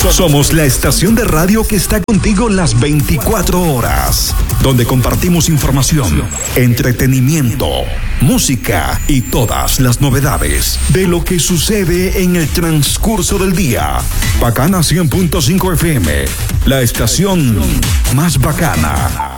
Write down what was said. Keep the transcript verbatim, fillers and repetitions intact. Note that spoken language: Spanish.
Somos la estación de radio que está contigo las veinticuatro horas, donde compartimos información, entretenimiento, música y todas las novedades de lo que sucede en el transcurso del día. Bacana cien punto cinco F M, la estación más bacana.